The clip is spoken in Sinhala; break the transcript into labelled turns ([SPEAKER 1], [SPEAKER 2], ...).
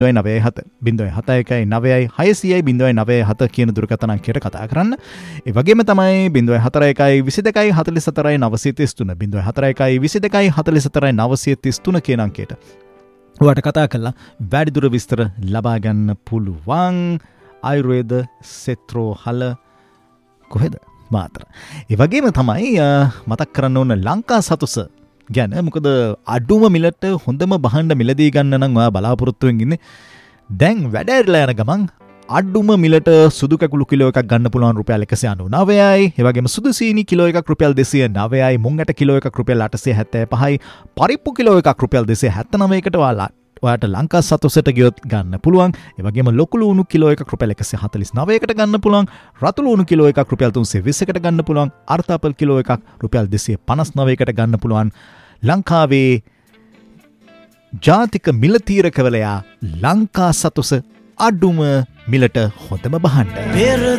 [SPEAKER 1] 97 071 9යි 600යි 097 කියන දුරකථන අංකයට කතා කරන්න. ඒ වගේම තමයි 041 22 44 933 041 22 44 933 කියන අංකයට ඔයාලට කතා කරලා වැඩිදුර විස්තර ලබා ගන්න පුළුවන්. ආයුර්වේද සෙත්‍රෝහල කොහෙද? මාතර. ඒ වගේම තමයි මතක් කරන්න ඕන ලංකා සතුස ගැන. මොකද අඩුම මිලට හොඳම භාණ්ඩ මිලදී ගන්න නම් ඔයා බලාපොරොත්තුෙන් ඉන්නේ. දැන් වැඩ ඇරලා යන ගමන් අඩුම මිලට සුදු කැකුළු කිලෝ එකක් ගන්න පුළුවන් රුපියල් 199යි. ඒ වගේම සුදු සීනි කිලෝ එකක් රුපියල් 209යි. මුං ඇට කිලෝ එකක් රුපියල් 875යි. පරිප්පු කිලෝ එකක් රුපියල් 279කට ඔයාට ලංකා සතුසට ගියොත් ගන්න පුළුවන්. ඒ වගේම ලොකු ලුණු කිලෝ එකක් රුපියල් 149කට ගන්න පුළුවන්. රතු ලුණු කිලෝ එකක් රුපියල් 320කට ගන්න පුළුවන්. අර්ථාපල් කිලෝ එකක් රුපියල් 259කට ගන්න පුළුවන්. ලංකාවේ ජාතික මිල තීරකවලයා ලංකා සතුස අඩුම මිලට හොඳම බහන්න.